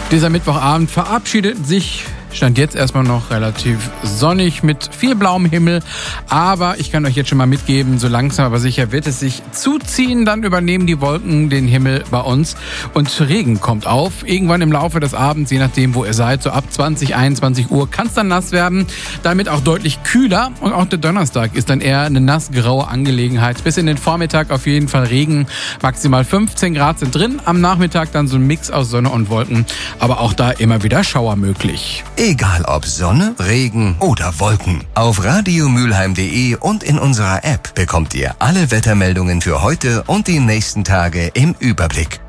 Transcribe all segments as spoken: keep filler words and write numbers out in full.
Dieser Mittwochabend verabschiedet sich, stand jetzt erstmal noch relativ sonnig mit viel blauem Himmel. Aber ich kann euch jetzt schon mal mitgeben, so langsam aber sicher wird es sich zuziehen. Dann übernehmen die Wolken den Himmel bei uns und Regen kommt auf. Irgendwann im Laufe des Abends, je nachdem wo ihr seid, so ab zwanzig, einundzwanzig Uhr kann es dann nass werden. Damit auch deutlich kühler und auch der Donnerstag ist dann eher eine nassgraue Angelegenheit. Bis in den Vormittag auf jeden Fall Regen, maximal fünfzehn Grad sind drin. Am Nachmittag dann so ein Mix aus Sonne und Wolken, aber auch da immer wieder Schauer möglich. Egal ob Sonne, Regen oder Wolken. Auf radio mülheim punkt de und in unserer App bekommt ihr alle Wettermeldungen für heute und die nächsten Tage im Überblick.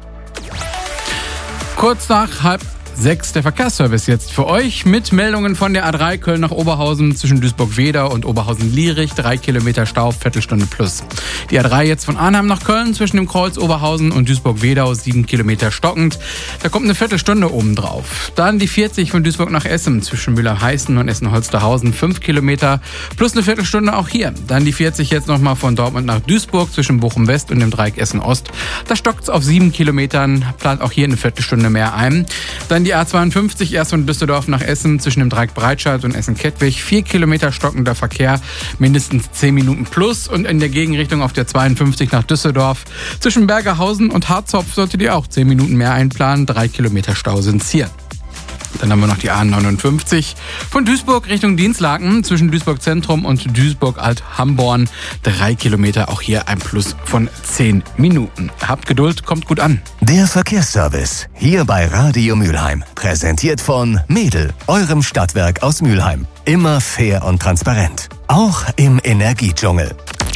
Kurz nach halb sechs der Verkehrsservice jetzt für euch mit Meldungen von der A drei Köln nach Oberhausen zwischen Duisburg-Wedau und Oberhausen-Lierich. Drei Kilometer Stau, Viertelstunde plus. Die A drei jetzt von Arnheim nach Köln zwischen dem Kreuz Oberhausen und Duisburg-Wedau, sieben Kilometer stockend. Da kommt eine Viertelstunde oben drauf. Dann die vierzig von Duisburg nach Essen zwischen Müller-Heißen und Essen-Holsterhausen, fünf Kilometer plus eine Viertelstunde auch hier. Dann die vierzig jetzt nochmal von Dortmund nach Duisburg zwischen Bochum-West und dem Dreieck Essen-Ost. Da stockt es auf sieben Kilometern, plant auch hier eine Viertelstunde mehr ein. Dann die A zweiundfünfzig erst von Düsseldorf nach Essen zwischen dem Dreieck Breitscheid und Essen-Kettwig. Vier Kilometer stockender Verkehr, mindestens zehn Minuten plus. Und in der Gegenrichtung auf der zweiundfünfzig nach Düsseldorf zwischen Bergerhausen und Harzopf solltet ihr auch zehn Minuten mehr einplanen. Drei Kilometer Stau sind es hier. Dann haben wir noch die A neunundfünfzig von Duisburg Richtung Dinslaken zwischen Duisburg Zentrum und Duisburg Alt-Hamborn. Drei Kilometer, auch hier ein Plus von zehn Minuten. Habt Geduld, kommt gut an. Der Verkehrsservice hier bei Radio Mülheim. Präsentiert von Mädel, eurem Stadtwerk aus Mülheim. Immer fair und transparent. Auch im Energiedschungel.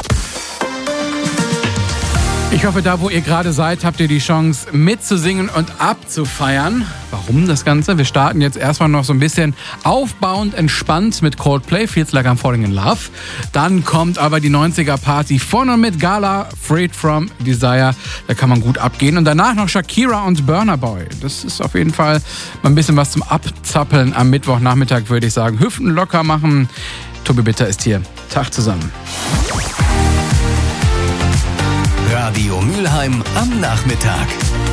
Ich hoffe, da wo ihr gerade seid, habt ihr die Chance mitzusingen und abzufeiern. Warum das Ganze? Wir starten jetzt erstmal noch so ein bisschen aufbauend, entspannt mit Coldplay, Feels Like I'm Falling in Love. Dann kommt aber die neunziger Party von und mit Gala, Freed from Desire. Da kann man gut abgehen. Und danach noch Shakira und Burna Boy. Das ist auf jeden Fall mal ein bisschen was zum Abzappeln am Mittwochnachmittag, würde ich sagen. Hüften locker machen. Tobi Bitter ist hier. Tag zusammen. Radio Mülheim am Nachmittag.